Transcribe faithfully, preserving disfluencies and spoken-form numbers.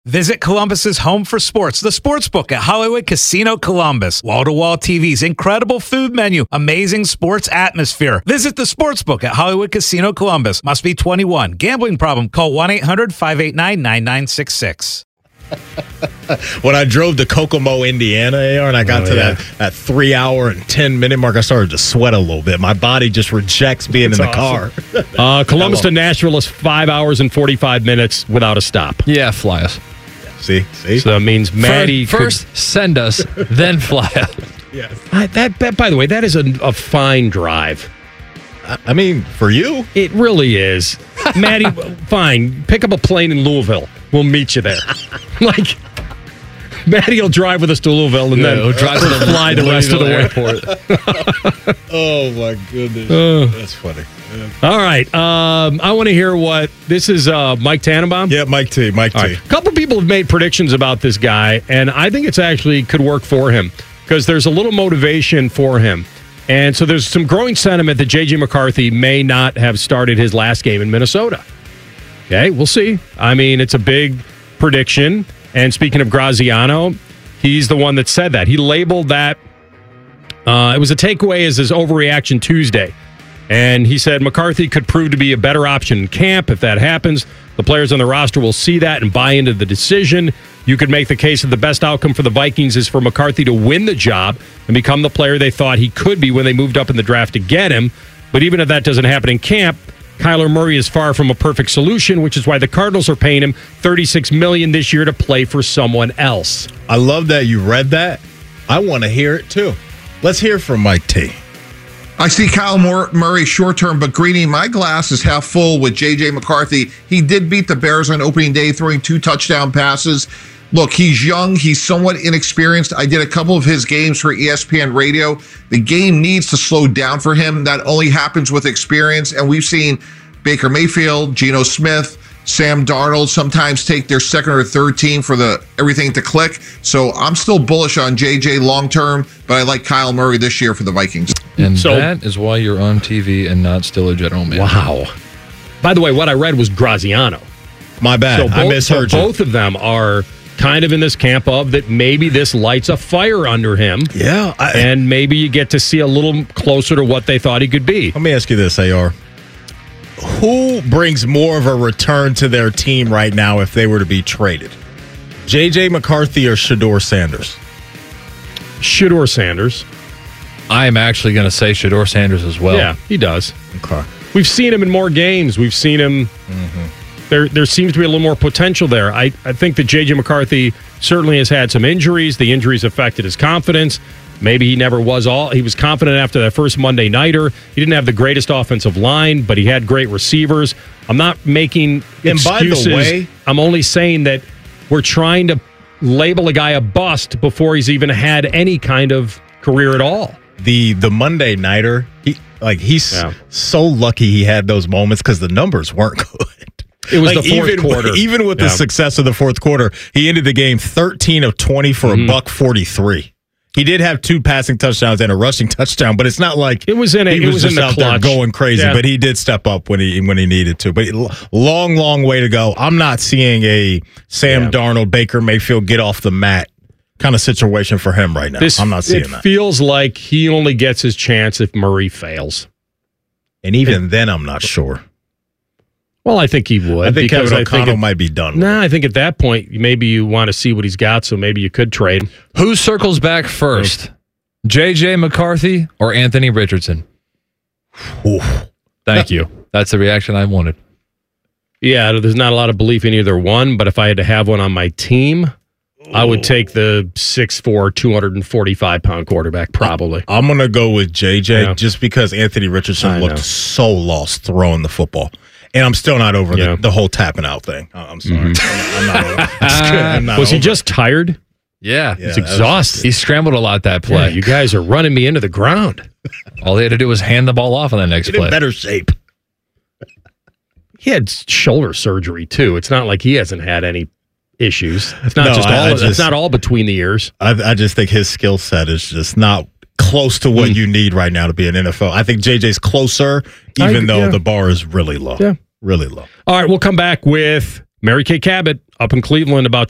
Visit Columbus's home for sports, the Sportsbook at Hollywood Casino Columbus. Wall-to-wall T Vs, incredible food menu, amazing sports atmosphere. Visit the Sportsbook at Hollywood Casino Columbus. Must be twenty-one. Gambling problem? Call one eight hundred five eight nine nine nine six six. When I drove to Kokomo, Indiana, A R, and I got oh, to yeah. that, that three hour and ten minute mark, I started to sweat a little bit. My body just rejects being That's in the awesome. car. uh, Columbus to Nashville is five hours and forty-five minutes without a stop. Yeah, fly us. See, see. So that means Maddie first, first send us, then fly out. Yes. I, that, that, by the way, that is a, a fine drive. I mean, for you, it really is. Maddie, fine. Pick up a plane in Louisville. We'll meet you there. Like, Maddie will drive with us to Louisville and yeah, then we'll drive to the fly the rest of the airport. Oh my goodness, uh, that's funny. Yeah. All right, um, I want to hear what this is. Uh, Mike Tannenbaum. Yeah, Mike T. Mike T. Right. A couple people have made predictions about this guy, and I think it's actually could work for him because there's a little motivation for him. And so there's some growing sentiment that J J. McCarthy may not have started his last game in Minnesota. Okay, we'll see. I mean, it's a big prediction. And speaking of Graziano, he's the one that said that. He labeled that, uh, it was a takeaway as his overreaction Tuesday. And he said McCarthy could prove to be a better option in camp if that happens. The players on the roster will see that and buy into the decision. You could make the case that the best outcome for the Vikings is for McCarthy to win the job and become the player they thought he could be when they moved up in the draft to get him. But even if that doesn't happen in camp, Kyler Murray is far from a perfect solution, which is why the Cardinals are paying him thirty-six million dollars this year to play for someone else. I love that you read that. I want to hear it too. Let's hear from Mike T. I see Kyle Murray short term, but Greeny, my glass is half full with J J. McCarthy. He did beat the Bears on opening day, throwing two touchdown passes. Look, he's young. He's somewhat inexperienced. I did a couple of his games for E S P N Radio. The game needs to slow down for him. That only happens with experience. And we've seen Baker Mayfield, Geno Smith, Sam Darnold sometimes take their second or third team for the everything to click. So I'm still bullish on J J long term, but I like Kyle Murray this year for the Vikings. And So- that is why you're on T V and not still a general manager. Wow. By the way, what I read was Graziano. My bad. So both, I misheard so you. both of them are kind of in this camp of that maybe this lights a fire under him. Yeah. I, And maybe you get to see a little closer to what they thought he could be. Let me ask you this, A R. Who brings more of a return to their team right now if they were to be traded? J J. McCarthy or Shedeur Sanders? Shedeur Sanders. I am actually going to say Shedeur Sanders as well. Yeah, he does. Okay. We've seen him in more games. We've seen him. Mm-hmm. There, there seems to be a little more potential there. I, I think that J J. McCarthy certainly has had some injuries. The injuries affected his confidence. Maybe he never was all. He was confident after that first Monday nighter. He didn't have the greatest offensive line, but he had great receivers. I'm not making And by the excuses. way- I'm only saying that we're trying to label a guy a bust before he's even had any kind of career at all. The the Monday nighter, he like he's Yeah. so lucky he had those moments because the numbers weren't good. It was Like, the fourth even, quarter. Even with Yeah. the success of the fourth quarter, he ended the game thirteen of twenty for Mhm. a buck forty-three. He did have two passing touchdowns and a rushing touchdown, but it's not like It was in a- he it was, was just in the out there clutch. going crazy. Yeah. But he did step up when he when he needed to. But long, long way to go. I'm not seeing a Sam Yeah. Darnold, Baker Mayfield get off the mat kind of situation for him right now. This, I'm not seeing it that. feels like he only gets his chance if Murray fails. And even then, I'm not sure. Well, I think he would. I think because Kevin I think O'Connell it- might be done. Nah, I think at that point, maybe you want to see what he's got, so maybe you could trade. Who circles back first? J J. McCarthy or Anthony Richardson? Oof. Thank you. That's the reaction I wanted. Yeah, there's not a lot of belief in either one, but if I had to have one on my team, I would take the six foot four, two hundred forty-five pound quarterback, probably. I'm going to go with J J Yeah. just because Anthony Richardson I looked know. so lost throwing the football. And I'm still not over Yeah. the, the whole tapping out thing. I- I'm sorry. Mm-hmm. I'm, I'm not over I'm not Was he over just tired? Yeah. Yeah, He's that was- exhausted. He scrambled a lot that Yeah, play. you guys are running me into the ground. All he had to do was hand the ball off on that next it. In play. better shape. He had shoulder surgery, too. It's not like he hasn't had any issues. It's not No, just I- all. I it's just- not all between the ears. I, I just think his skill set is just not close to what Mm. you need right now to be an N F L. I think J J's closer, I even agree, though yeah. the bar is really low. Yeah. Really low. All right, we'll come back with Mary Kay Cabot up in Cleveland about